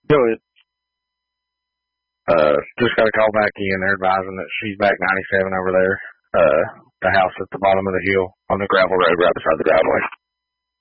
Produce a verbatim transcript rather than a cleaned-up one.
Go ahead. Uh, just got a call back in. They're advising that she's back ninety-seven over there. Uh, the house at the bottom of the hill on the gravel road right beside the driveway.